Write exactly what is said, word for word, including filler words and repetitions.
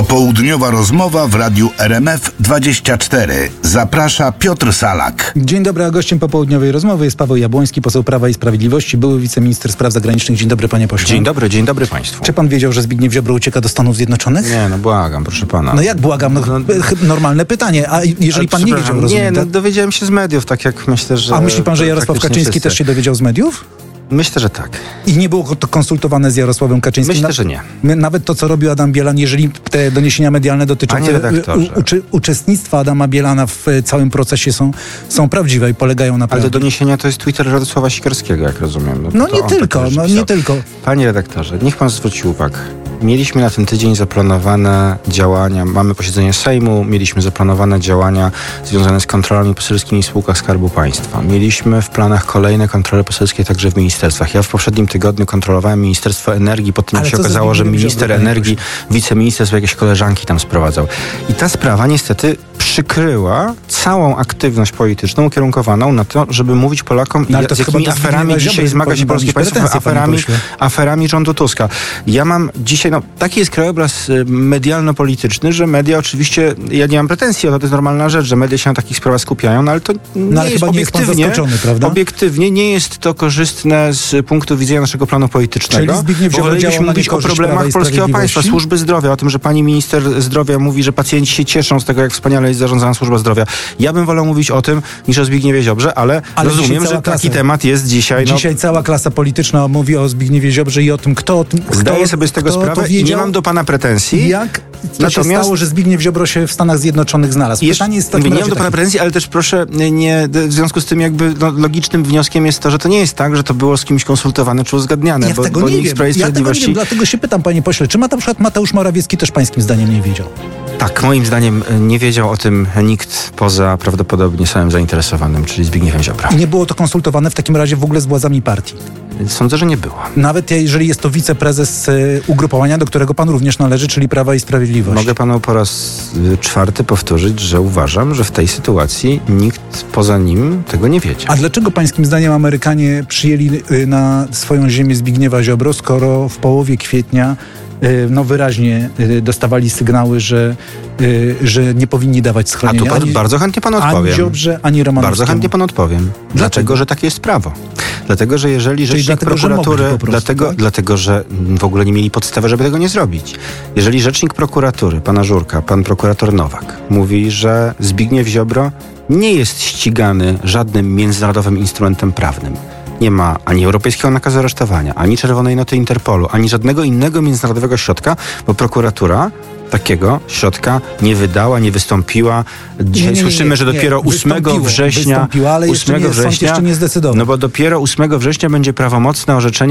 Popołudniowa rozmowa w Radiu R M F dwadzieścia cztery. Zaprasza Piotr Salak. Dzień dobry, a gościem popołudniowej rozmowy jest Paweł Jabłoński, poseł Prawa i Sprawiedliwości, były wiceminister spraw zagranicznych. Dzień dobry, panie pośle. Dzień dobry, dzień dobry państwu. Czy pan wiedział, że Zbigniew Ziobro ucieka do Stanów Zjednoczonych? Nie, no błagam, proszę pana. No jak błagam? No, normalne pytanie. A jeżeli Ale pan nie wiedział, rozumiem? Nie, no tak? dowiedziałem się z mediów, tak jak myślę, że... A myśli pan, że Jarosław praktycznie Kaczyński wszyscy. też się dowiedział z mediów? Myślę, że tak. I nie było to konsultowane z Jarosławem Kaczyńskim? Myślę, Na- że nie. Nawet to, co robił Adam Bielan, jeżeli te doniesienia medialne dotyczące Panie redaktorze. u, uczy, uczestnictwa Adama Bielana w całym procesie są, są prawdziwe i polegają na Ale prawdzie. te doniesienia to jest Twitter Radosława Sikorskiego, jak rozumiem. No to nie on tylko, takie rzeczy no pisał. nie tylko. Panie redaktorze, niech pan zwróci uwagę. Mieliśmy na ten tydzień zaplanowane działania, mamy posiedzenie Sejmu, mieliśmy zaplanowane działania związane z kontrolami poselskimi w spółkach Skarbu Państwa. Mieliśmy w planach kolejne kontrole poselskie także w ministerstwach. Ja w poprzednim tygodniu kontrolowałem Ministerstwo Energii, po tym jak Ale się co ze okazało, że Zbigniewem minister Ziobro, panie energii, wiceminister swoje jakieś koleżanki tam sprowadzał. I ta sprawa niestety przykryła całą aktywność polityczną ukierunkowaną na to, żeby mówić Polakom, No, ale to z chyba jakimi do aferami Zbigniewa dzisiaj Ziobry zmaga się powinien polskie mieć państwo, pretensje, panie aferami, pośle. aferami rządu Tuska. Ja mam dzisiaj, no taki jest krajobraz y, medialno-polityczny, że media oczywiście, ja nie mam pretensji, o to, to jest normalna rzecz, że media się na takich sprawach skupiają, no ale to nie No ale jest chyba nie jest pan obiektywnie, zaskoczony, prawda? obiektywnie nie jest to korzystne z punktu widzenia naszego planu politycznego. Czyli Zbigniew bo Ziobro wolelibyśmy działa na mówić o niekorzyść problemach Prawa i polskiego państwa, Sprawiedliwości? służby zdrowia, o tym, że pani minister zdrowia mówi, że pacjenci się cieszą z tego, jak wspaniale jest zarządzana służba zdrowia. Ja bym wolał mówić o tym, niż o Zbigniewie Ziobrze, ale, Ale dzisiaj rozumiem, cała że taki klasa- temat jest dzisiaj. No, Dzisiaj cała klasa polityczna mówi o Zbigniewie Ziobrze i o tym, kto o tym kto, zdaję sobie z tego kto sprawę to i nie wiedział, mam do pana pretensji. Jak to się Natomiast- stało, że Zbigniew Ziobro się w Stanach Zjednoczonych znalazł? Jeszcze, Pytanie jest w mówię, takim nie mam razie do pana takie. pretensji, ale też proszę nie, w związku z tym jakby no, logicznym wnioskiem jest to, że to nie jest tak, że to było z kimś konsultowane czy uzgadniane, Ja bo, tego bo nie nikt w wiem. Prawie i Ja tego nie Sprawiedliwości... wiem, dlatego się pytam, panie pośle, czy ma na przykład Mateusz Morawiecki też pańskim zdaniem nie wiedział? Tak, moim zdaniem nie wiedział o tym nikt poza prawdopodobnie samym zainteresowanym, czyli Zbigniewem Ziobro. I nie było to konsultowane w takim razie w ogóle z władzami partii. Sądzę, że nie było. Nawet jeżeli jest to wiceprezes y, ugrupowania, do którego pan również należy, czyli Prawa i Sprawiedliwości. Mogę panu po raz y, czwarty powtórzyć, że uważam, że w tej sytuacji nikt poza nim tego nie wiedział. A dlaczego pańskim zdaniem Amerykanie przyjęli y, na swoją ziemię Zbigniewa Ziobro, skoro w połowie kwietnia y, no wyraźnie y, dostawali sygnały, że, y, że nie powinni dawać A schronienia tu pan, ani, bardzo chętnie panu ani odpowiem. Ziobrze, ani Romanowskiemu? Bardzo chętnie panu odpowiem. Dlatego, że takie jest prawo. Dlatego, że jeżeli rzecznik dlatego, że prokuratury... mogli po prostu, dlatego, tak? dlatego, że w ogóle nie mieli podstawy, żeby tego nie zrobić. Jeżeli rzecznik prokuratury, pana Żurka, pan prokurator Nowak, mówi, że Zbigniew Ziobro nie jest ścigany żadnym międzynarodowym instrumentem prawnym, nie ma ani europejskiego nakazu aresztowania, ani czerwonej noty Interpolu, ani żadnego innego międzynarodowego środka, bo prokuratura takiego środka nie wydała, nie wystąpiła. Dzisiaj Nie, nie, nie, słyszymy, że nie, dopiero ósmego wystąpiło, września... wystąpiło, ale jeszcze ósmego nie, sąd września, jeszcze nie zdecydował. No bo dopiero ósmego września będzie prawomocne orzeczenie